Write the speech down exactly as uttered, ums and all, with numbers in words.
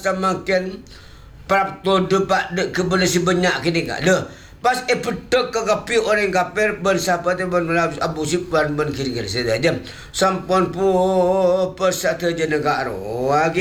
samakin prapto depak de keboleh si banyak kini kak le pas epetek ke kapi orang kafir bersapa tu ben Abu Sufyan ben kiri-kiri saja sampun pu pesat je negara lagi